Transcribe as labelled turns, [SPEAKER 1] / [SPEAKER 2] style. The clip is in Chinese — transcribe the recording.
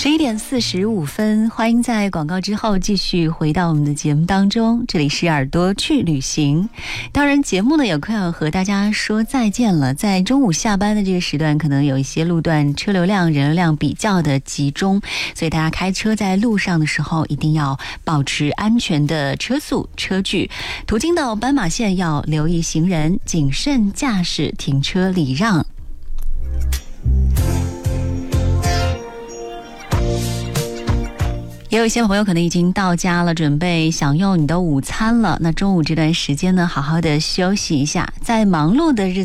[SPEAKER 1] 11:45，欢迎在广告之后继续回到我们的节目当中。这里是耳朵去旅行。当然，节目呢也快要和大家说再见了。在中午下班的这个时段，可能有一些路段车流量、人流量比较的集中，所以大家开车在路上的时候，一定要保持安全的车速、车距。途经到斑马线要留意行人，谨慎驾驶，停车礼让。也有一些朋友可能已经到家了，准备享用你的午餐了。那中午这段时间呢，好好的休息一下，在忙碌的日子